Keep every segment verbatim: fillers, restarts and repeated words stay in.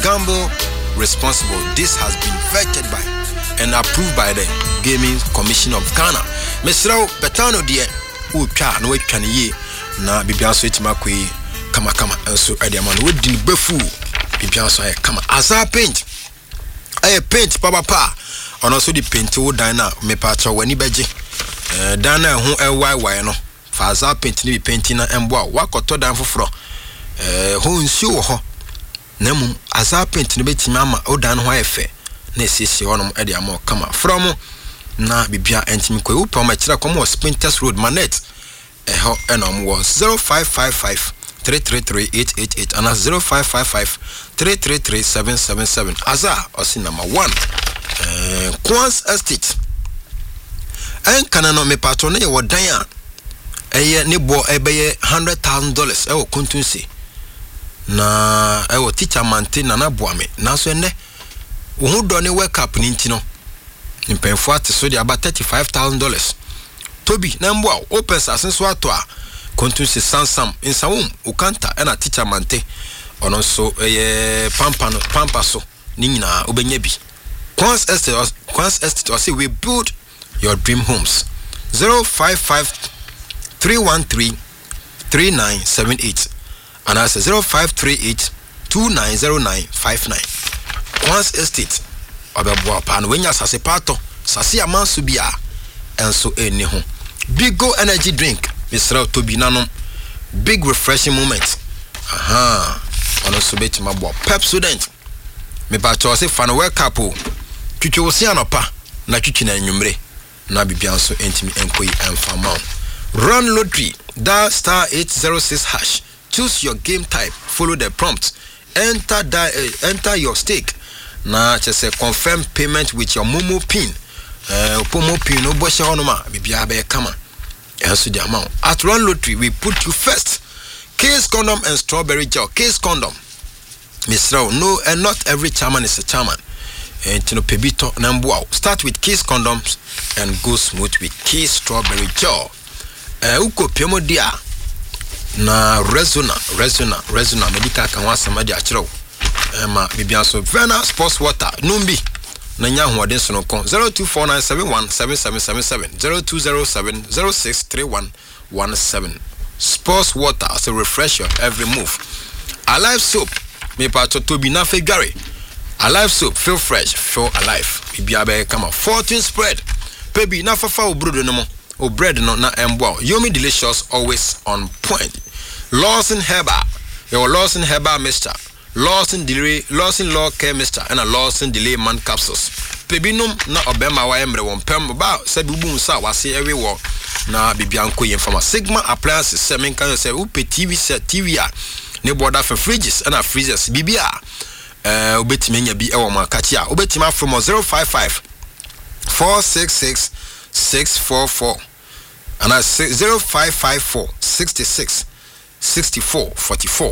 Gamble responsible. This has been vetted by and approved by the Gaming Commission of Ghana. Mister Betano dear, who try no way can ye na Bibianso Etimakwe kama kama and so Ediaman would din befu Bibianso kama Azar paint. I paint papa pa and also the paint wo dina me patra when beje dana ho ewy no fa Azar paint ni painting na embo wakoto dan foforo eh ho nsuo ho nemu Azar paint ni betima ama odan ho efe na esisi honom e de amo kama from na bibia entimi ko upa ma kira komo Spinters Road Manet eh ho enom was zero five five five three three three eight eight eight and zero five five five three three three seven seven seven. Azar osi number one eh Quans Estate en kanano me patron e wodan a eye ne bo ebeye one hundred thousand dollars e wo kuntunsi na e wo teacher maintain na na boame na so ene wo hu do ne wake up ni ntino impemfo ate so di about thirty-five thousand dollars tobi na mbo a open asenso ato a kuntunsi sansam insawum ukanta e na teacher maintain ono so eye pampa no pampa so ni nyina obenya bi Quans Estate Quans Estate or say we build your dream homes. Zero five five three one three three nine seven eight and I say zero five three eight two nine zero nine five nine. Quans Estate Obeboa pan when ya sase pato sase amanso bia enso eni ho. Big Go energy drink Mister Tobi nanom big refreshing moment. Aha ono so beti mabo pep student me ba cho se fan wake up o twitwe wo se anopa na twitwe na nwumre na bibianso entimi enkoyi enfama. Run lottery dial star eight zero six hash, choose your game type, follow the prompt, enter die, uh, enter your stake na chese confirm payment with your Momo pin eh uh, Momo pin no bo she honoma bibia be kama enso the amount. At Run Lottery we put you first. Case condom and strawberry gel. Case condom Mister No, and not every chairman is a chairman. And you know, Pebito Nambuao. Start with Case condoms and go smooth with Case strawberry gel. Uh, uko piemo dia na resona resona resona medical kan wasama dia chiro. Ema bibianso Vena Sports Water numbi na nya hoden so no kon zero two four nine seven one seven seven seven seven zero two zero seven zero six three one one seven. Sports Water as a refresher every move. Alive soap me pato Tobi na fe gare. Alive soap feel fresh, feel alive. Bibia be come fortune spread. Baby na fafa obrodo no mo. O bread no na embo. Yomi delicious always on point. Lawson Herbal. Your Lawson Herbal mixture. Lawson delay Lawson Law Care mixture and a Lawson delay man capsules. Baby num na obema wa emre won pem ba se bibu nsa wase every war na bibianko yen from Sigma appliances semen kan say u T V set T V a ne border for fridges and a freezers bibia eh obetime nya bi e wo makati a obetime from zero five five four six six six four four and I zero five five four six six six four four four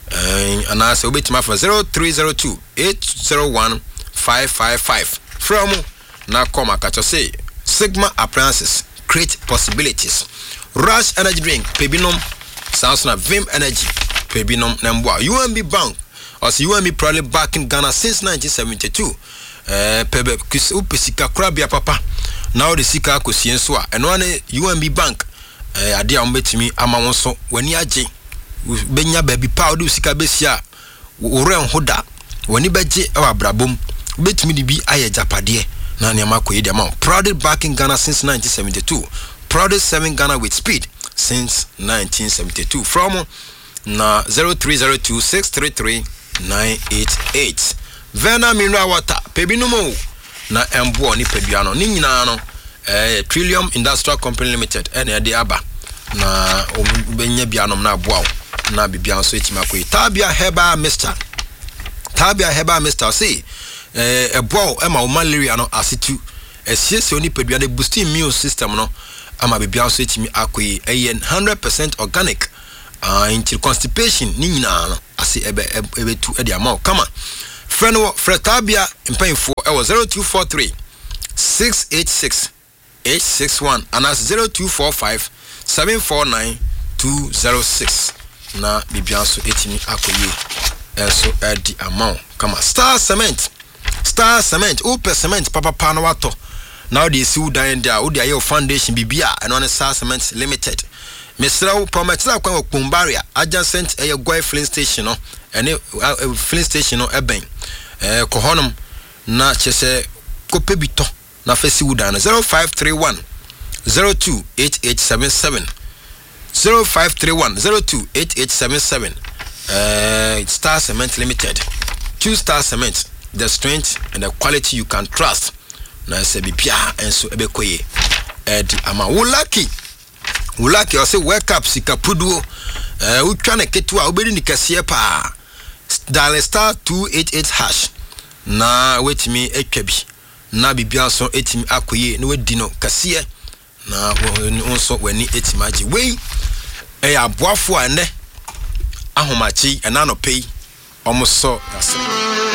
and I say obetime from zero three zero two eight zero one five five five from na koma kacho say Sigma appliances create possibilities. Rush energy drink Pebinom sounds na Vim energy Pebinom Namboa U M B Bank or U M B probably back in Ghana since nineteen seventy-two. Eh pebe kis upesika krabia papa now the sika kosienso and one U M B Bank eh ade a umbetimi ama wonso wani age benya baby powder sika besia ore hoda wani beje e wabrabom betimi di bi aye japade na ne makoye de amount. Proudly back in Ghana since nineteen seventy-two. Proudly serving Ghana with speed since nineteen seventy-two. From na zero three zero two six three three nine eight eight. Vena mineral water pebinumo na embo ni pebiano ni nyina no eh Trillium Industrial Company Limited ene de aba na obenya bianom na aboa na bibia so etimakoye. Tabia Herbal Mister Tabia Herbal Mister say eh ebo ema o malaria no asitu esiese oni pedua de boosting immune system no ama bibia so etimi akoyi eh one hundred percent organic ah uh, into constipation ni nyina no ase ebe ebe tu e de ama kama friend Fretabia mpanyfo e was zero two four three six eight six eight six one and as zero two four five seven four nine two zero six na bibia so etimi akoyi enso edi amount kama Star Cement Star Cement open cement papa pa na wato now they see who dying there who dey foundation bibia and on Star Cement Limited Mesraw promise la kwa Kumbaria adjacent a Goy filling station no ene filling station no eben eh kohonom na chese kope bito na fesi wuda na zero five three one zero two eight eight seven seven zero five three one zero two eight eight seven seven uh Star Cement Limited. Two Star Cement, the strength and the quality you can trust. Na se bibia enso ebekoye edi ama wo lucky wo lucky o se wake up sika puduo eh utwa na ketu a obedi ni kase pa dial star two eight eight hash na wetimi etwa bi na bibia so etimi akoye na wadi no kase na wonso wani etimi agi wei e aboafo ane ahomachi ena no pei omoso